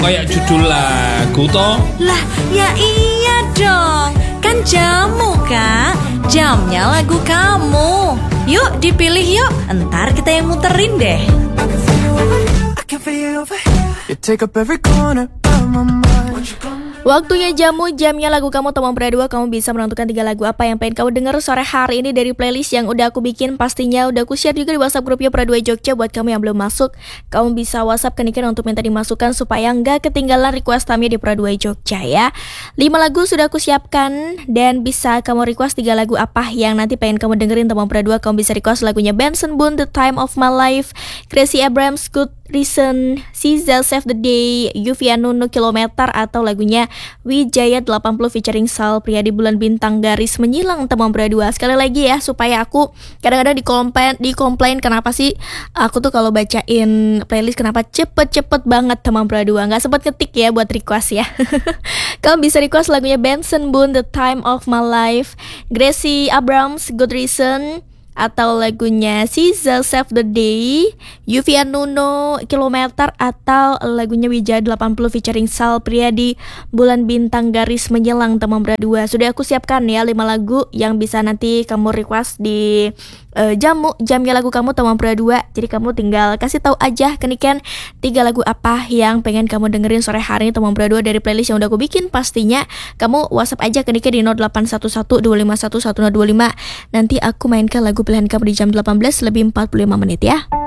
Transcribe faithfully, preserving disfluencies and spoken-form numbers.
kayak judul lagu toh. Lah, ya iya dong. Kan jamu, Kak. Jamnya lagu kamu. Yuk dipilih yuk. Entar kita yang muterin deh. Waktunya jamu, jamnya lagu kamu Tomang Berdua. Kamu bisa menentukan tiga lagu apa yang pengen kamu denger sore hari ini dari playlist yang udah aku bikin. Pastinya udah aku share juga di WhatsApp grupnya Berdua Jogja. Buat kamu yang belum masuk, kamu bisa WhatsApp ke Niken untuk minta dimasukkan supaya nggak ketinggalan request tamunya di Berdua Jogja ya. Lima lagu sudah aku siapkan dan bisa kamu request tiga lagu apa yang nanti pengen kamu dengerin Tomang Berdua. Kamu bisa request lagunya Benson Boone, The Time of My Life, Gracie Abrams, Good Reason, Sizzle, Save the Day, Yuviano No Kilometer, atau lagunya Wijaya delapan puluh featuring Sal Priadi, Bulan Bintang Garis Menyilang Tomang Berdua. Sekali lagi ya, supaya aku kadang-kadang dikomplain, dikomplain kenapa sih aku tuh kalau bacain playlist kenapa cepet-cepet banget Tomang Berdua, nggak sempet ketik ya buat request ya. Kamu bisa request lagunya Benson Boone, The Time of My Life, Gracie Abrams, Good Reason, atau lagunya Sizzle, Save the Day, Yuviano No Kilometer, atau lagunya Wijaya delapan puluh featuring Sal Priadi, Bulan Bintang Garis Menyilang Tomang Berdua. Sudah aku siapkan ya lima lagu yang bisa nanti kamu request di uh, jamu jamnya lagu kamu Tomang Berdua. Jadi kamu tinggal kasih tahu aja ke Niken tiga lagu apa yang pengen kamu dengerin sore hari ini Tomang Berdua dari playlist yang udah aku bikin. Pastinya kamu WhatsApp aja ke Niken di nol delapan satu satu dua lima satu satu nol dua lima. Nanti aku mainkan lagu pilihan kamu di jam delapan belas lebih empat puluh lima menit ya.